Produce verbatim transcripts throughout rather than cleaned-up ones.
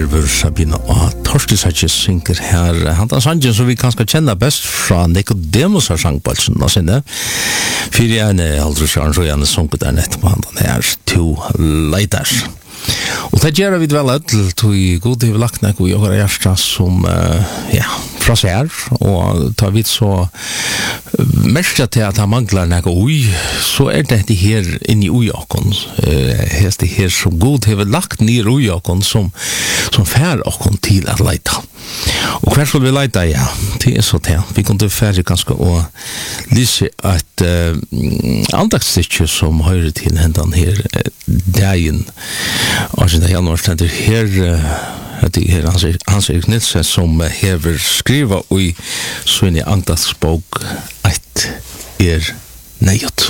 Herver Sabina og Torstisachi synger her. Han tar sangen som vi kanskje kjenner best fra Nicodemus har sangbalsen av sinne. Fyrir gjerne aldri sjøren så gjerne sunket der nett på han her to leiters. Og det gjør vi vel et til god til lagt nek og jobber hjersta som ja, fra seg her og tar vi så mest til at han mangler nek oi så er det her inni ujåkon hest det her som god til lagt ned ujåkon som, som fær åkon til at leita og hver skal vi leita ja, det er så til vi kunne færre ganske å lyse et uh, andagsstikke som høyre til hendan her dagen arjenta januar stendur her det er Hans, Hans Erik Nilsen som hever skriva i sin andagsbok eit er nejot.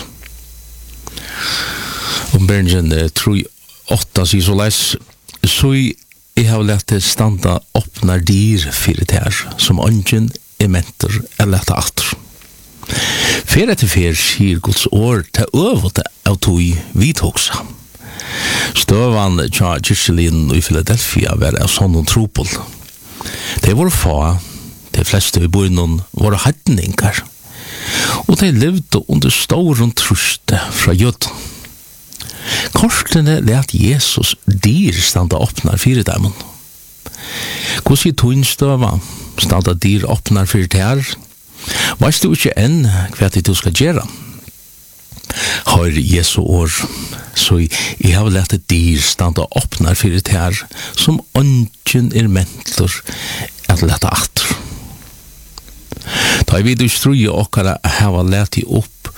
Og Bergen tror åtta sier så leis så jeg har lett det standa oppnar dyr fyrir ter som ungen er mentor er lett atter. Fer etter fer sier Guds år til øvete av tog vidhoksa. Støvan tja kyrkjelin i Philadelphia var av sånn tropol. De var få, de fleste i bøynen var heidningar, og de levde under stor truste fra jøden. Korsene let Jesus dyr standa oppnar fyrir dem. Hvordan sier togn støva standa dyr oppnar fyrir ter? Veist du ikke enn hva du skal gjøre? Har Jesu år, så jeg har lett et dyr standa oppnar fyrir ter som ungen er mentor at lette atter. Ta i vid ustruje okkara hava lett opp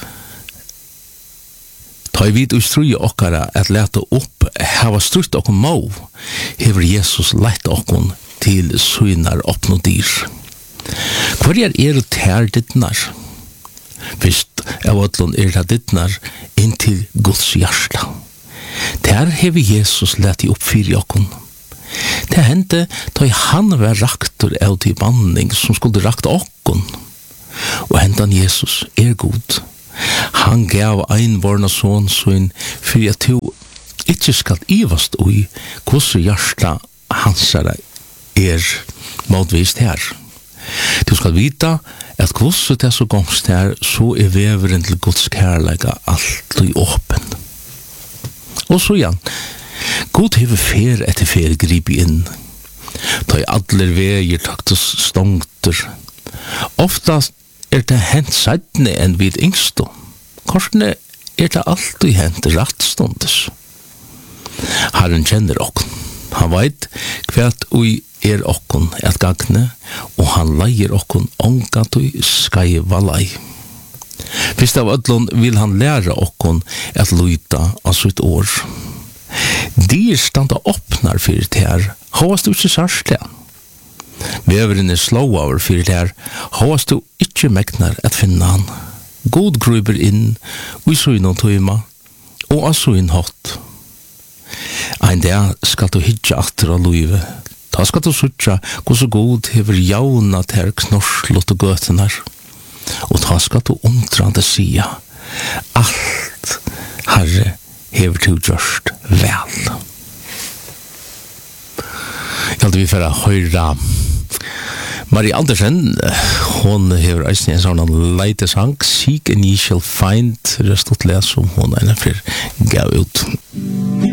Ta i vid ustruje okkara at lette opp hava strutt okkom må hever Jesus lett okkom til synar oppnå dyr. Hvor er er ter dittnar? Vist av ötlun er det dittnar inn til Guds hjärsta. Der hever Jesus lett i oppfyr jokken. Det hendte da han var raktor av til banning som skulle rakta okken. Og hendan Jesus er god. Han gav ein vorna son sin for at du ikke skal ivast ui hvordan hjärsta hansara er motvist her. Du skal vita at hvordan det er så gongst her, så er veveren til Guds kærleika alt i åpen. Og så igjen, God hever fer etter fer grip inn. Ta i adler veier taktus stongter. Oftast er det hent sædne enn vid yngsto. Korsne er det alltid hent rattstundes. Herren kjenner okken. Han veit kvært ui er okkon et gagne, og han leier okkon ongat ui skaiva lei. Fyrst av ödlun vil han læra okkon et luita av sitt år. Dyr standa oppnar fyrir ter, hovast du ikke sarsle. Veveren er slå over fyrir ter, hovast du ikke megnar et finna han. God gruber inn, ui suinon tøyma, og av suin hot. Ein dag skal du hitja atter av luive, da skal du sutja hvordan god hever jauna ter knorslott og gøtenar. Og da skal du omtrande sia alt Herre hever du gjørst vel. Jeg hadde vi for å høyra Marie Andersen, hon hever eisen en sånn leitesang Seek and ye shall find, det er stått les som hon er for gav ut.